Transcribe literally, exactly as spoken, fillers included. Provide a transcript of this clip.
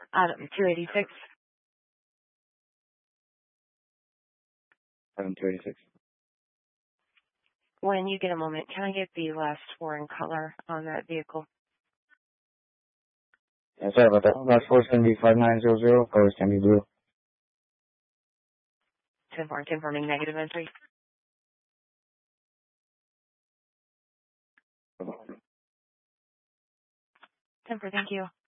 Adam, two eighty-six. Adam, two eighty-six. When you get a moment, can I get the last four in color on that vehicle? Yeah, sorry about that. Last four is going to be five nine zero zero. Color is going to be blue. ten four, confirming negative entry. ten four, thank you.